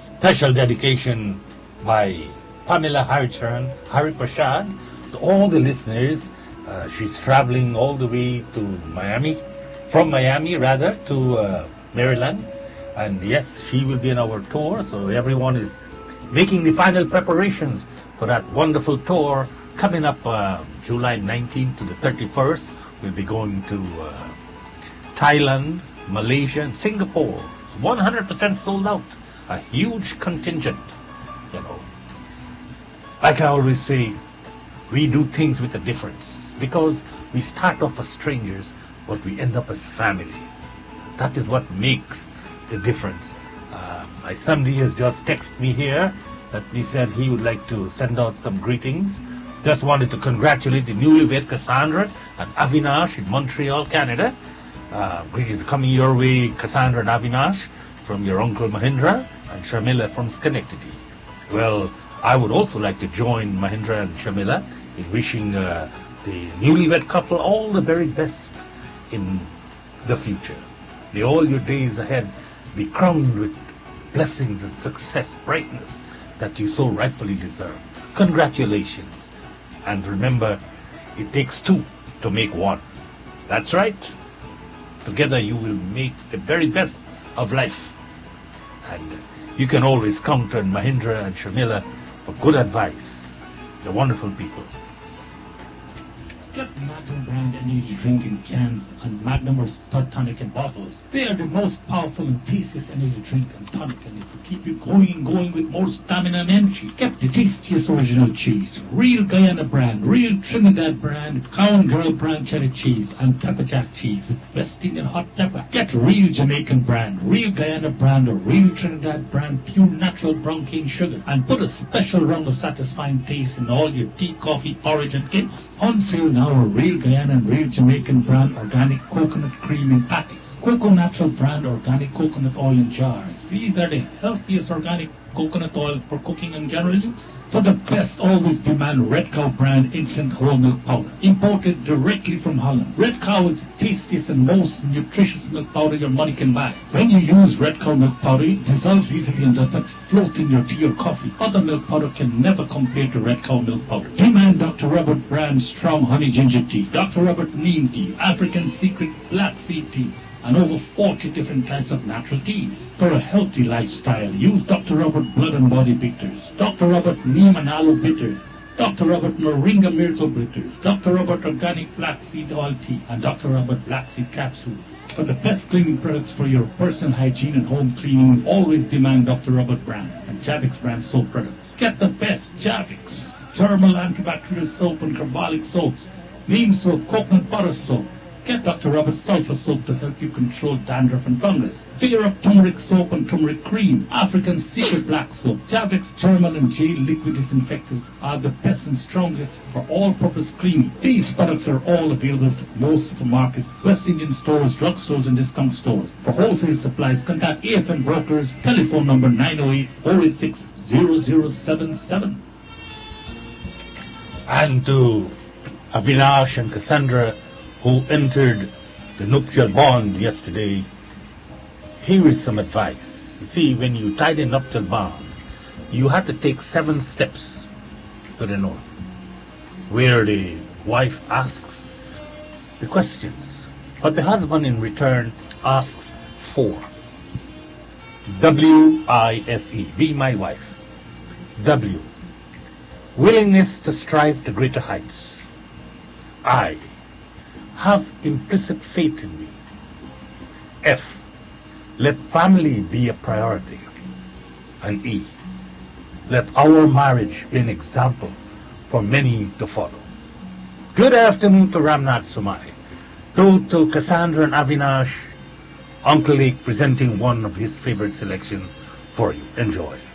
Special dedication by Pamela Haricharan, Hari Prasad, to all the listeners. She's traveling all the way to Miami, from Miami rather, to Maryland. And yes, she will be on our tour, so everyone is making the final preparations for that wonderful tour coming up July 19th to the 31st. We'll be going to Thailand, Malaysia, and Singapore. It's 100% sold out. A huge contingent, you know. Like I always say, we do things with a difference because we start off as strangers, but we end up as family. That is what makes the difference. My Sunday has just texted me here that he said he would like to send out some greetings. Just wanted to congratulate the newlywed Cassandra and Avinash in Montreal, Canada. Greetings coming your way, Cassandra and Avinash, from your uncle Mahindra and Shamila from Schenectady. Well, I would also like to join Mahindra and Shamila in wishing the newlywed couple all the very best in the future. May all your days ahead be crowned with blessings and success, brightness that you so rightfully deserve. Congratulations. And remember, it takes two to make one. That's right. Together you will make the very best of life. And you can always count on Mahindra and Shamila for good advice. They're wonderful people. Get Magnum brand energy drink in cans and Magnum or Stud tonic in bottles. They are the most powerful and tastiest energy drink and tonic, and it will keep you going with more stamina and energy. Get the tastiest original cheese, real Guyana brand, real Trinidad brand, Cow and Girl brand cheddar cheese, and pepper jack cheese with West Indian hot pepper. Get real Jamaican brand, real Guyana brand, or real Trinidad brand, pure natural brown cane sugar, and put a special round of satisfying taste in all your tea, coffee, porridge, and cakes. On sale now. Our real Guyana and real Jamaican brand organic coconut cream in patties. Coco Natural brand organic coconut oil in jars. These are the healthiest organic coconut oil for cooking and general use. For the best, always demand Red Cow brand instant whole milk powder, imported directly from Holland. Red Cow is the tastiest and most nutritious milk powder your money can buy. When you use Red Cow milk powder, it dissolves easily and does not float in your tea or coffee. Other milk powder can never compare to Red Cow milk powder. Demand Dr. Robert brand strong honey ginger tea, Dr. Robert neem tea, African secret black seed tea, and over 40 different types of natural teas. For a healthy lifestyle, use Dr. Robert Blood and Body Bitters, Dr. Robert Neem and Aloe Bitters, Dr. Robert Moringa Miracle Bitters, Dr. Robert Organic Black Seed Oil Tea, and Dr. Robert Black Seed Capsules. For the best cleaning products for your personal hygiene and home cleaning, always demand Dr. Robert brand and Javix brand soap products. Get the best Javix, thermal antibacterial soap and carbolic soaps, neem soap, coconut butter soap. Get Dr. Robert Sulfur Soap to help you control dandruff and fungus. Fear Up Turmeric Soap and Turmeric Cream. African Secret Black Soap. Javix Thermal and J Liquid Disinfectants are the best and strongest for all-purpose cleaning. These products are all available at most supermarkets, West Indian stores, drugstores, and discount stores. For wholesale supplies, contact AFM Brokers. Telephone number 908-486-0077. And to Avinash and Cassandra, who entered the nuptial bond yesterday, here is some advice. You see, when you tie the nuptial bond, you have to take 7 steps to the north, where the wife asks the questions, but the husband in return asks 4. W-I-F-E, be my wife. W, willingness to strive to greater heights. I, have implicit faith in me. F, let family be a priority. And E, let our marriage be an example for many to follow. Good afternoon to Ramnath Sumai. To Cassandra and Avinash, Uncle Lake presenting one of his favorite selections for you. Enjoy.